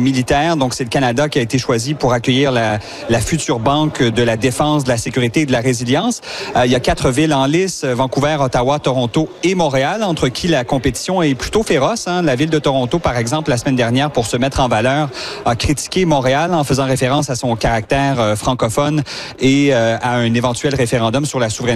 militaire. Donc, c'est le Canada qui a été choisi pour accueillir la future banque de la défense, de la sécurité et de la résilience. Il y a 4 villes en lice, Vancouver, Ottawa, Toronto et Montréal, entre qui la compétition est plutôt féroce. La ville de Toronto, par exemple, la semaine dernière, pour se mettre en valeur, a critiqué Montréal en faisant référence à son caractère francophone et à un éventuel référendum sur la souveraineté